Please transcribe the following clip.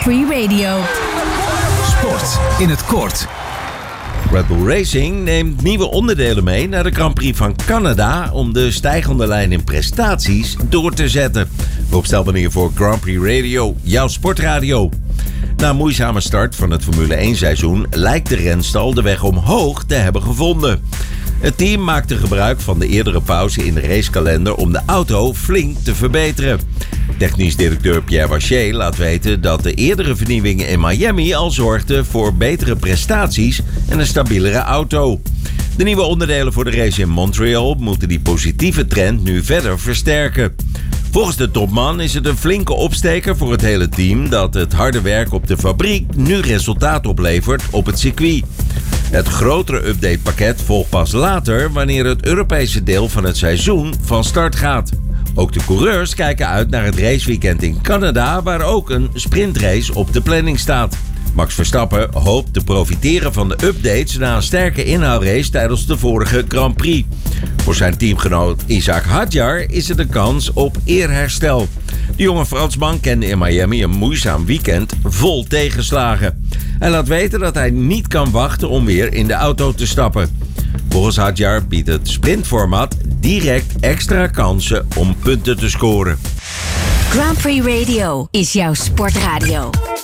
Prix Radio. Sport in het kort. Red Bull Racing neemt nieuwe onderdelen mee naar de Grand Prix van Canada om de stijgende lijn in prestaties door te zetten. We opstelden hier voor Grand Prix Radio, jouw sportradio. Na een moeizame start van het Formule 1 seizoen lijkt de renstal de weg omhoog te hebben gevonden. Het team maakte gebruik van de eerdere pauze in de racekalender om de auto flink te verbeteren. Technisch directeur Pierre Waché laat weten dat de eerdere vernieuwingen in Miami al zorgden voor betere prestaties en een stabielere auto. De nieuwe onderdelen voor de race in Montreal moeten die positieve trend nu verder versterken. Volgens de topman is het een flinke opsteker voor het hele team dat het harde werk op de fabriek nu resultaat oplevert op het circuit. Het grotere updatepakket volgt pas later wanneer het Europese deel van het seizoen van start gaat. Ook de coureurs kijken uit naar het raceweekend in Canada, waar ook een sprintrace op de planning staat. Max Verstappen hoopt te profiteren van de updates na een sterke inhaalrace tijdens de vorige Grand Prix. Voor zijn teamgenoot Isaac Hadjar is het een kans op eerherstel. De jonge Fransman kende in Miami een moeizaam weekend vol tegenslagen. Hij laat weten dat hij niet kan wachten om weer in de auto te stappen. Volgens Hadjar biedt het sprintformat direct extra kansen om punten te scoren. Grand Prix Radio is jouw sportradio.